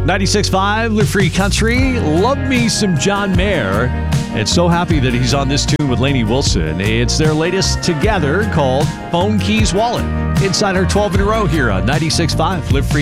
96.5, Live Free Country. Love me some John Mayer. And so happy that he's on this tune with Lainey Wilson. It's their latest together called Phone Keys Wallet. Inside our 12 in a row here on 96.5, Live Free